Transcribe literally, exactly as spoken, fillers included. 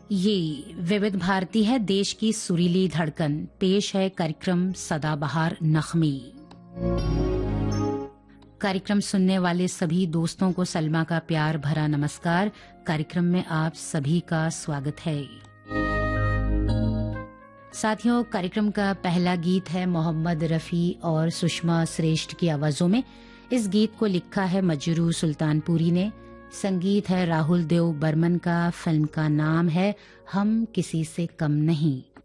ये विविध भारती है, देश की सुरीली धड़कन। पेश है कार्यक्रम सदाबहार नख्मी। कार्यक्रम सुनने वाले सभी दोस्तों को सलमा का प्यार भरा नमस्कार। कार्यक्रम में आप सभी का स्वागत है। साथियों, कार्यक्रम का पहला गीत है मोहम्मद रफी और सुषमा श्रेष्ठ की आवाजों में। इस गीत को लिखा है मजरू सुल्तानपुरी ने, संगीत है राहुल देव बर्मन का, फिल्म का नाम है हम किसी से कम नहीं।